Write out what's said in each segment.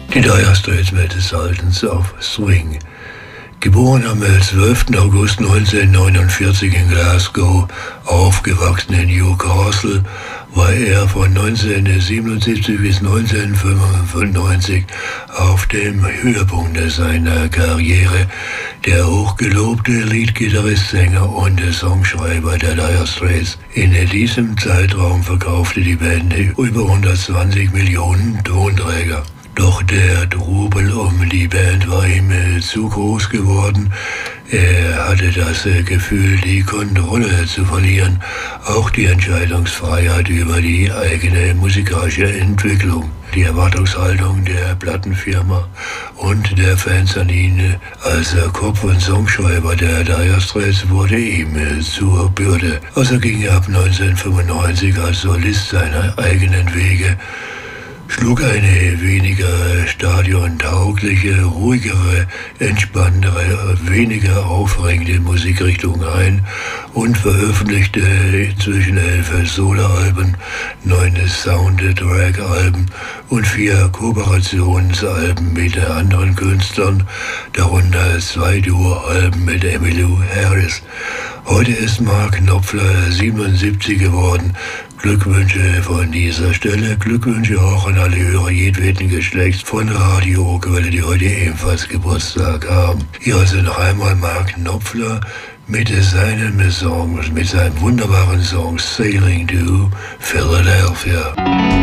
Die Dire Straits mit Sultans of Swing. Geboren am 12. August 1949 in Glasgow, aufgewachsen in Newcastle, war er von 1977 bis 1995 auf dem Höhepunkt seiner Karriere der hochgelobte Leadgitarrist, Sänger und Songschreiber der Dire Straits. In diesem Zeitraum verkaufte die Band über 120 Millionen Tonträger. Doch der Trubel um die Band war ihm zu groß geworden. Er hatte das Gefühl, die Kontrolle zu verlieren, auch die Entscheidungsfreiheit über die eigene musikalische Entwicklung. Die Erwartungshaltung der Plattenfirma und der Fans an ihn als Kopf- und Songschreiber der Dire Straits wurde ihm zur Bürde. Also ging er ab 1995 als Solist seine eigenen Wege, schlug eine weniger stadiontaugliche, ruhigere, entspanntere, weniger aufregende Musikrichtung ein und veröffentlichte inzwischen 11 Soloalben, 9 Soundtrack-Alben und 4 Kooperationsalben mit anderen Künstlern, darunter 2 Duo-Alben mit Emmylou Harris. Heute ist Mark Knopfler 77 geworden. Glückwünsche von dieser Stelle, Glückwünsche auch an alle Hörer jedweden Geschlechts von Radio Quelle, die heute ebenfalls Geburtstag haben. Hier also noch einmal Mark Knopfler mit seinem Song, mit seinem wunderbaren Song Sailing to Philadelphia.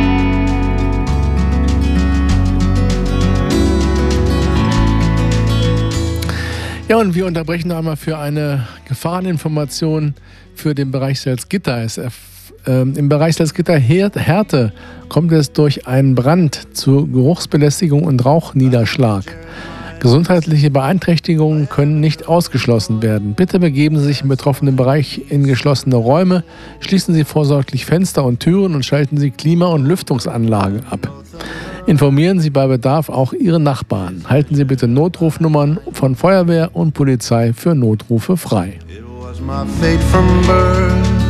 Ja, und wir unterbrechen einmal für eine Gefahreninformation für den Bereich Salzgitter. Im Bereich Salzgitter-Härte kommt es durch einen Brand zu Geruchsbelästigung und Rauchniederschlag. Gesundheitliche Beeinträchtigungen können nicht ausgeschlossen werden. Bitte begeben Sie sich im betroffenen Bereich in geschlossene Räume, schließen Sie vorsorglich Fenster und Türen und schalten Sie Klima- und Lüftungsanlagen ab. Informieren Sie bei Bedarf auch Ihre Nachbarn. Halten Sie bitte Notrufnummern von Feuerwehr und Polizei für Notrufe frei. It was my fate from birth